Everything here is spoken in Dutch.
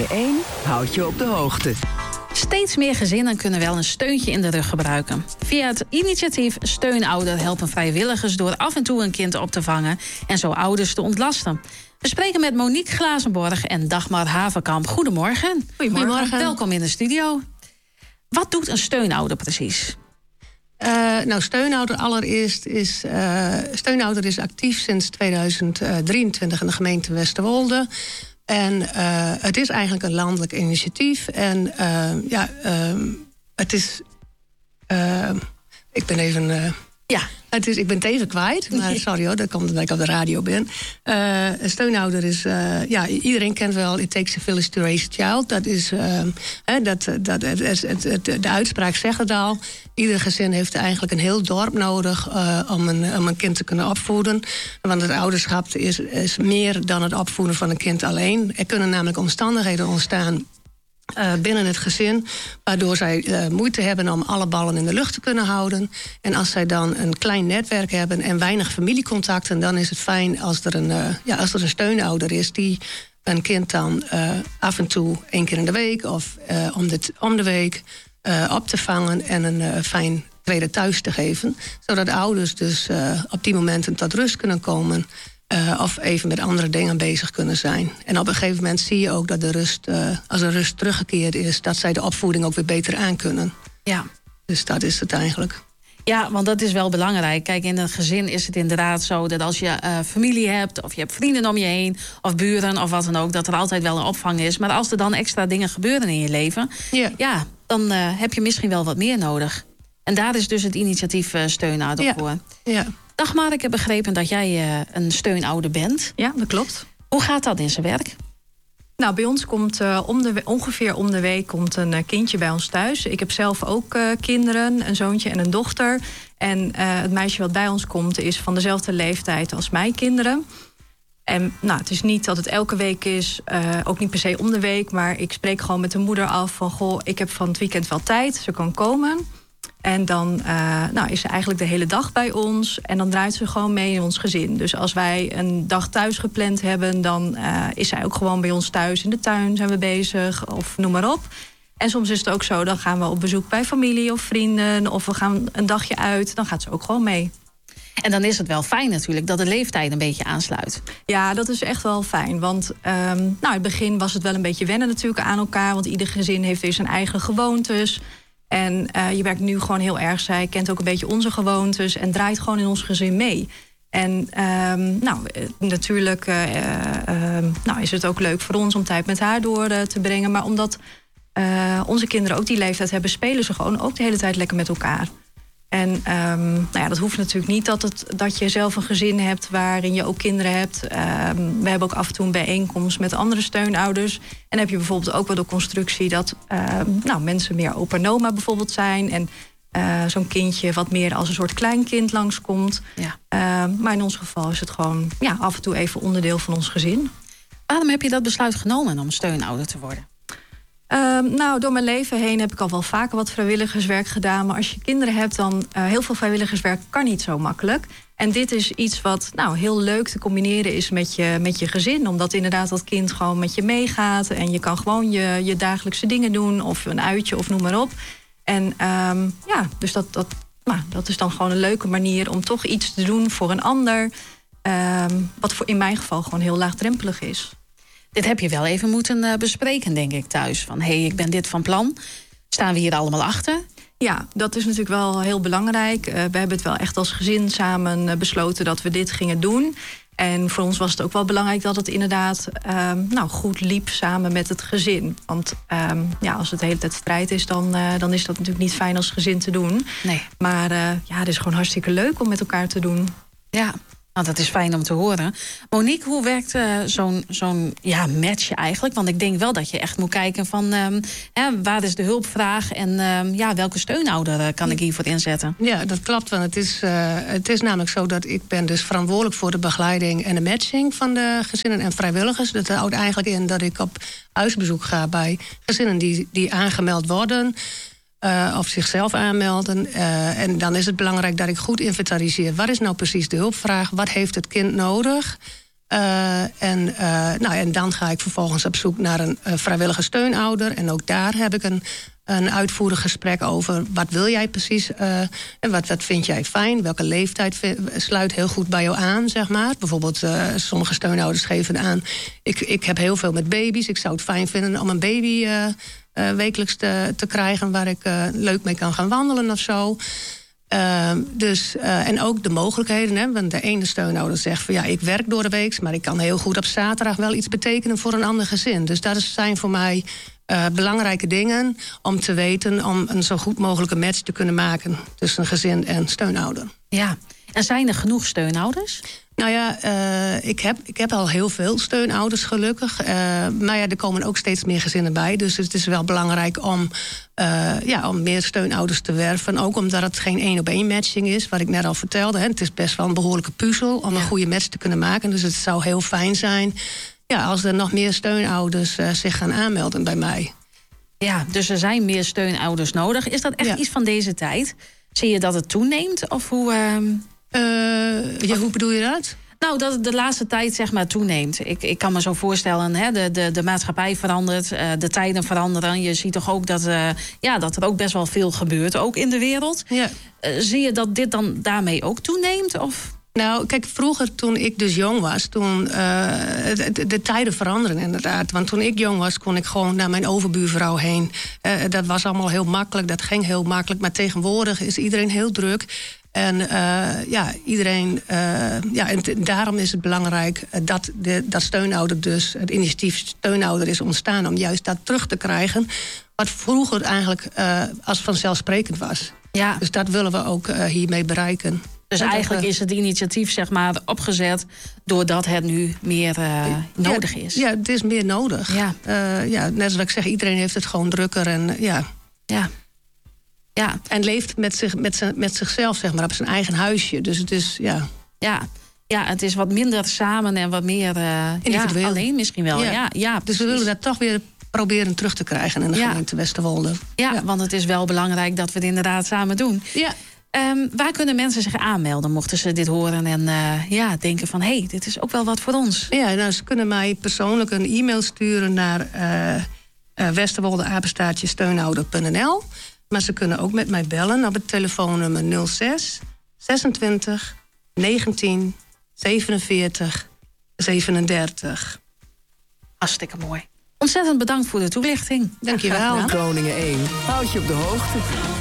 Radio 1 houdt je op de hoogte. Steeds meer gezinnen kunnen wel een steuntje in de rug gebruiken. Via het initiatief Steunouder helpen vrijwilligers door af en toe een kind op te vangen en zo ouders te ontlasten. We spreken met Monique Glazenborg en Dagmar Haverkamp. Goedemorgen. Goedemorgen. Welkom in de studio. Wat doet een steunouder precies? Steunouder allereerst is... Steunouder is actief sinds 2023 in de gemeente Westerwolde. En het is eigenlijk een landelijk initiatief. En het is... ik ben even... ik ben het even kwijt. Maar sorry hoor, dat komt omdat ik op de radio ben. Een steunouder is... iedereen kent wel It Takes a Village to Raise a Child. Dat is... de uitspraak zegt het al. Ieder gezin heeft eigenlijk een heel dorp nodig om een kind te kunnen opvoeden. Want het ouderschap is meer dan het opvoeden van een kind alleen. Er kunnen namelijk omstandigheden ontstaan binnen het gezin, waardoor zij moeite hebben om alle ballen in de lucht te kunnen houden. En als zij dan een klein netwerk hebben en weinig familiecontacten, dan is het fijn als er een steunouder is die een kind dan af en toe 1 keer in de week of om de week op te vangen en een fijn tweede thuis te geven. Zodat ouders dus op die momenten tot rust kunnen komen. Of even met andere dingen bezig kunnen zijn. En op een gegeven moment zie je ook dat de rust, als de rust teruggekeerd is, dat zij de opvoeding ook weer beter aankunnen. Ja. Dus dat is het eigenlijk. Ja, want dat is wel belangrijk. Kijk, in een gezin is het inderdaad zo dat als je familie hebt, of je hebt vrienden om je heen, of buren of wat dan ook, dat er altijd wel een opvang is. Maar als er dan extra dingen gebeuren in je leven, dan heb je misschien wel wat meer nodig. En daar is dus het initiatief Steunouder voor. Ja. Dagmar, ik heb begrepen dat jij een steunouder bent. Ja, dat klopt. Hoe gaat dat in zijn werk? Nou, bij ons komt ongeveer om de week komt een kindje bij ons thuis. Ik heb zelf ook kinderen, een zoontje en een dochter. En het meisje wat bij ons komt is van dezelfde leeftijd als mijn kinderen. En het is niet dat het elke week is, ook niet per se om de week, maar ik spreek gewoon met de moeder af van, goh, ik heb van het weekend wel tijd, ze kan komen. En dan is ze eigenlijk de hele dag bij ons. En dan draait ze gewoon mee in ons gezin. Dus als wij een dag thuis gepland hebben, dan is zij ook gewoon bij ons thuis. In de tuin zijn we bezig, of noem maar op. En soms is het ook zo, dan gaan we op bezoek bij familie of vrienden. Of we gaan een dagje uit, dan gaat ze ook gewoon mee. En dan is het wel fijn natuurlijk dat de leeftijd een beetje aansluit. Ja, dat is echt wel fijn. Want in het begin was het wel een beetje wennen natuurlijk aan elkaar. Want ieder gezin heeft weer zijn eigen gewoontes. En je werkt nu gewoon heel erg. Zij kent ook een beetje onze gewoontes en draait gewoon in ons gezin mee. En natuurlijk is het ook leuk voor ons om tijd met haar door te brengen. Maar omdat onze kinderen ook die leeftijd hebben, spelen ze gewoon ook de hele tijd lekker met elkaar. En dat hoeft natuurlijk niet dat je zelf een gezin hebt waarin je ook kinderen hebt. We hebben ook af en toe een bijeenkomst met andere steunouders. En dan heb je bijvoorbeeld ook wel de constructie dat mensen meer opa en oma bijvoorbeeld zijn. En zo'n kindje wat meer als een soort kleinkind langskomt. Ja. Maar in ons geval is het gewoon af en toe even onderdeel van ons gezin. Waarom heb je dat besluit genomen om steunouder te worden? Door mijn leven heen heb ik al wel vaker wat vrijwilligerswerk gedaan. Maar als je kinderen hebt, dan heel veel vrijwilligerswerk kan niet zo makkelijk. En dit is iets wat heel leuk te combineren is met je gezin. Omdat inderdaad dat kind gewoon met je meegaat. En je kan gewoon je dagelijkse dingen doen. Of een uitje of noem maar op. En dus dat is dan gewoon een leuke manier om toch iets te doen voor een ander. Wat in mijn geval gewoon heel laagdrempelig is. Dit heb je wel even moeten bespreken, denk ik, thuis. Van, ik ben dit van plan. Staan we hier allemaal achter? Ja, dat is natuurlijk wel heel belangrijk. We hebben het wel echt als gezin samen besloten dat we dit gingen doen. En voor ons was het ook wel belangrijk dat het inderdaad goed liep samen met het gezin. Want als het de hele tijd strijd is, dan is dat natuurlijk niet fijn als gezin te doen. Nee. Maar het is gewoon hartstikke leuk om met elkaar te doen. Ja. Nou, dat is fijn om te horen. Monique, hoe werkt zo'n match eigenlijk? Want ik denk wel dat je echt moet kijken van waar is de hulpvraag en welke steunouder kan ik hiervoor inzetten? Ja, dat klopt. Want het is namelijk zo dat ik ben dus verantwoordelijk voor de begeleiding en de matching van de gezinnen en vrijwilligers. Dat houdt eigenlijk in dat ik op huisbezoek ga bij gezinnen die aangemeld worden. Of zichzelf aanmelden. En dan is het belangrijk dat ik goed inventariseer. Wat is nou precies de hulpvraag? Wat heeft het kind nodig? En dan ga ik vervolgens op zoek naar een vrijwillige steunouder. En ook daar heb ik een uitvoerig gesprek over. Wat wil jij precies? En wat vind jij fijn? Welke leeftijd sluit heel goed bij jou aan, zeg maar? Bijvoorbeeld, sommige steunouders geven aan... Ik heb heel veel met baby's. Ik zou het fijn vinden om een baby wekelijks te krijgen... waar ik leuk mee kan gaan wandelen of zo. En ook de mogelijkheden. Hè? Want de ene steunouder zegt van... ik werk door de week, maar ik kan heel goed op zaterdag... wel iets betekenen voor een ander gezin. Dus dat zijn voor mij belangrijke dingen om te weten... om een zo goed mogelijke match te kunnen maken... tussen een gezin en steunouder. Ja, en zijn er genoeg steunouders? Nou ja, ik heb al heel veel steunouders gelukkig. Maar er komen ook steeds meer gezinnen bij. Dus het is wel belangrijk om meer steunouders te werven. Ook omdat het geen 1-op-1 matching is, wat ik net al vertelde. Hè. Het is best wel een behoorlijke puzzel om een goede match te kunnen maken. Dus het zou heel fijn zijn als er nog meer steunouders zich gaan aanmelden bij mij. Ja, dus er zijn meer steunouders nodig. Is dat echt iets van deze tijd? Zie je dat het toeneemt? Of hoe... hoe bedoel je dat? Nou, dat het de laatste tijd zeg maar toeneemt. Ik kan me zo voorstellen, hè, de maatschappij verandert, de tijden veranderen. Je ziet toch ook dat er ook best wel veel gebeurt, ook in de wereld. Ja. Zie je dat dit dan daarmee ook toeneemt? Of? Nou, kijk, vroeger toen ik dus jong was... de tijden veranderen inderdaad. Want toen ik jong was, kon ik gewoon naar mijn overbuurvrouw heen. Dat was allemaal heel makkelijk, dat ging heel makkelijk. Maar tegenwoordig is iedereen heel druk... En daarom is het belangrijk dat steunouder dus... het initiatief steunouder is ontstaan om juist dat terug te krijgen... wat vroeger eigenlijk als vanzelfsprekend was. Ja. Dus dat willen we ook hiermee bereiken. Dus eigenlijk is het initiatief zeg maar opgezet... doordat het nu meer nodig is. Ja, het is meer nodig. Ja. Net zoals ik zeg, iedereen heeft het gewoon drukker en Ja, en leeft met zichzelf, zeg maar, op zijn eigen huisje. Dus het is, Ja, het is wat minder samen en wat meer individueel. Alleen misschien wel. Ja, dus we willen dat toch weer proberen terug te krijgen in de gemeente Westerwolde. Ja, want het is wel belangrijk dat we het inderdaad samen doen. Ja. Waar kunnen mensen zich aanmelden, mochten ze dit horen en denken van... hé, dit is ook wel wat voor ons? Ja, nou, ze kunnen mij persoonlijk een e-mail sturen naar westerwolde@steunouder.nl. Maar ze kunnen ook met mij bellen op het telefoonnummer 06 26 19 47 37. Hartstikke mooi. Ontzettend bedankt voor de toelichting. Dank je wel. Groningen 1 houdt je op de hoogte.